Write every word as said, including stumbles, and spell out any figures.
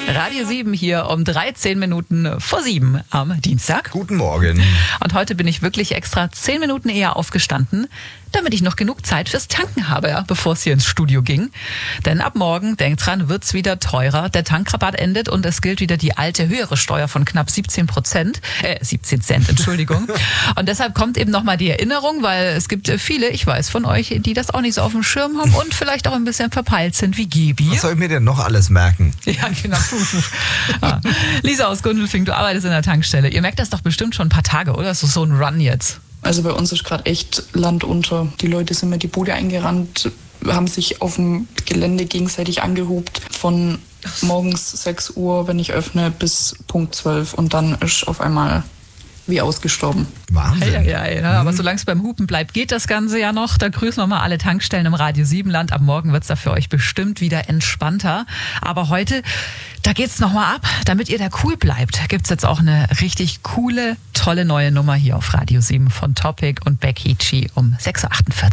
Radio sieben hier um dreizehn Minuten vor sieben am Dienstag. Guten Morgen. Und heute bin ich wirklich extra zehn Minuten eher aufgestanden, damit ich noch genug Zeit fürs Tanken habe, ja, bevor es hier ins Studio ging. Denn ab morgen, denkt dran, wird's wieder teurer. Der Tankrabatt endet und es gilt wieder die alte höhere Steuer von knapp siebzehn Prozent, äh, siebzehn Cent, Entschuldigung. Und deshalb kommt eben nochmal die Erinnerung, weil es gibt viele, ich weiß von euch, die das auch nicht so auf dem Schirm haben und vielleicht auch ein bisschen verpeilt sind wie Gebi. Was soll ich mir denn noch alles merken? Ja, genau. Ja. Lisa aus Gundelfing, du arbeitest in der Tankstelle. Ihr merkt das doch bestimmt schon ein paar Tage, oder? Das ist so ein Run jetzt. Also bei uns ist gerade echt Land unter. Die Leute sind mit die Bude eingerannt, haben sich auf dem Gelände gegenseitig angehupt von morgens sechs Uhr, wenn ich öffne, bis Punkt zwölf und dann ist auf einmal wie ausgestorben. Wahnsinn. Ja, ja, ja, aber solange es beim Hupen bleibt, geht das Ganze ja noch. Da grüßen wir mal alle Tankstellen im Radio sieben Land. Ab morgen wird es da für euch bestimmt wieder entspannter. Aber heute, da geht's nochmal ab. Damit ihr da cool bleibt, gibt's jetzt auch eine richtig coole, tolle neue Nummer hier auf Radio sieben von Topic und Becky G um sechs Uhr achtundvierzig.